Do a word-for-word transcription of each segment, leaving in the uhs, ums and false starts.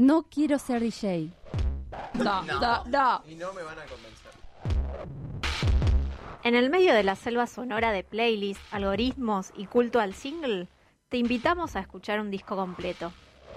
No quiero ser D J. No, no, no, no. Y no me van a convencer. En el medio de la selva sonora de playlists, algoritmos y culto al single, te invitamos a escuchar un disco completo.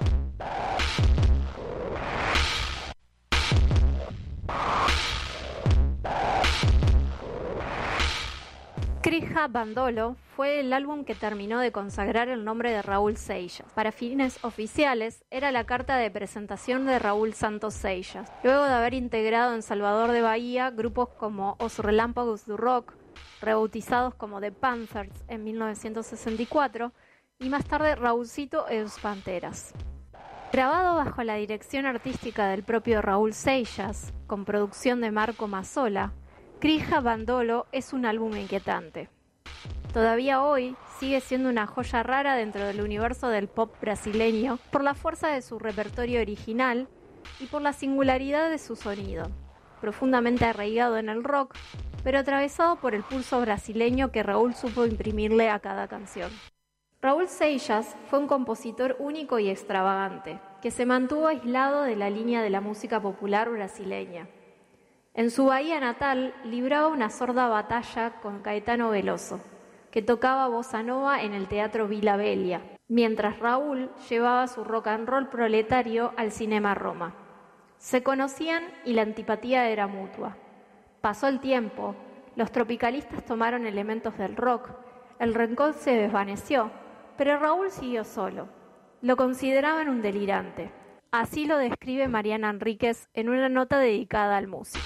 Krija Bandolo fue el álbum que terminó de consagrar el nombre de Raúl Seixas. Para fines oficiales, era la carta de presentación de Raúl Santos Seixas, luego de haber integrado en Salvador de Bahía grupos como Os Relámpagos do Rock, rebautizados como The Panthers en mil novecientos sesenta y cuatro, y más tarde Raúlcito e Os Panteras. Grabado bajo la dirección artística del propio Raúl Seixas, con producción de Marco Mazzola, Krija Bandolo es un álbum inquietante. Todavía hoy sigue siendo una joya rara dentro del universo del pop brasileño por la fuerza de su repertorio original y por la singularidad de su sonido, profundamente arraigado en el rock, pero atravesado por el pulso brasileño que Raúl supo imprimirle a cada canción. Raúl Seixas fue un compositor único y extravagante, que se mantuvo aislado de la línea de la música popular brasileña. En su Bahía natal libraba una sorda batalla con Caetano Veloso, que tocaba bossa nova en el Teatro Vila Velia, mientras Raúl llevaba su rock and roll proletario al Cinema Roma. Se conocían y la antipatía era mutua. Pasó el tiempo, los tropicalistas tomaron elementos del rock, el rencor se desvaneció, pero Raúl siguió solo. Lo consideraban un delirante. Así lo describe Mariana Enríquez en una nota dedicada al músico.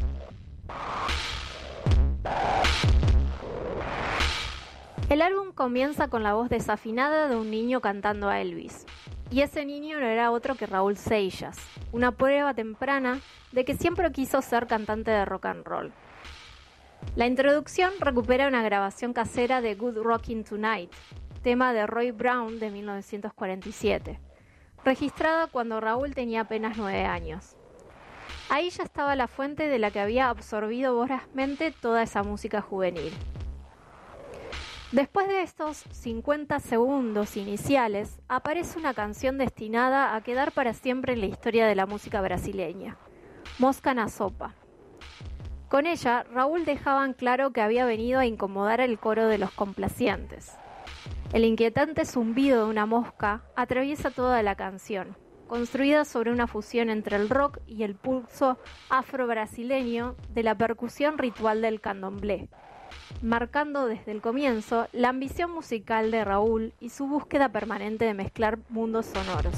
El álbum comienza con la voz desafinada de un niño cantando a Elvis. Y ese niño no era otro que Raúl Seixas, una prueba temprana de que siempre quiso ser cantante de rock and roll. La introducción recupera una grabación casera de Good Rockin' Tonight, tema de Roy Brown de mil novecientos cuarenta y siete, registrada cuando Raúl tenía apenas nueve años. Ahí ya estaba la fuente de la que había absorbido vorazmente toda esa música juvenil. Después de estos cincuenta segundos iniciales, aparece una canción destinada a quedar para siempre en la historia de la música brasileña, Mosca na Sopa. Con ella, Raúl dejaba en claro que había venido a incomodar el coro de los complacientes. El inquietante zumbido de una mosca atraviesa toda la canción, construida sobre una fusión entre el rock y el pulso afro-brasileño de la percusión ritual del candomblé, marcando desde el comienzo la ambición musical de Raúl y su búsqueda permanente de mezclar mundos sonoros.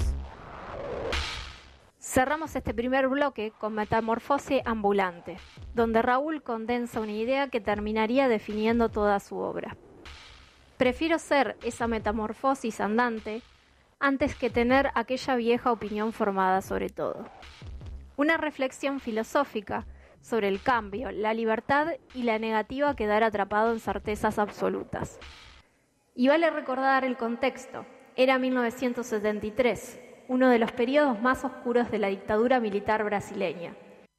Cerramos este primer bloque con Metamorfose Ambulante, donde Raúl condensa una idea que terminaría definiendo toda su obra. Prefiero ser esa metamorfosis andante antes que tener aquella vieja opinión formada sobre todo. Una reflexión filosófica sobre el cambio, la libertad y la negativa a quedar atrapado en certezas absolutas. Y vale recordar el contexto. Era mil novecientos setenta y tres, uno de los periodos más oscuros de la dictadura militar brasileña.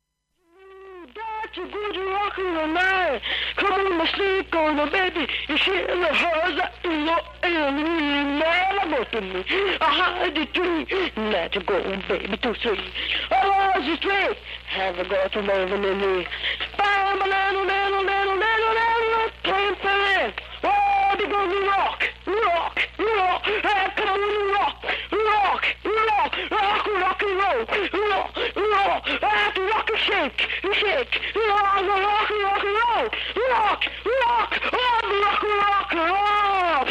Too good to rock in the night. Come on, the sleep on the baby. You see the hers in your enemy. Never to me. I hide the tree. Let you go, baby, to sleep. I was the street. Have a go to never in me. Bam, little, little, little, little, little, playing for it. Oh, they go to rock, rock, rock. Hey, come on, rock, rock, rock, rock, rock and roll, rock, rock. I have to rock and shake, shake. Rock, rock, rock, roll, rock, rock, rock, rock, rock.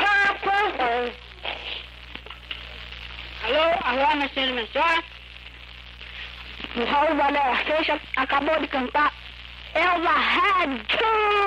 Alô, agora sendo mensual. O Raul Valério Seixas acabou de cantar Elva Had To.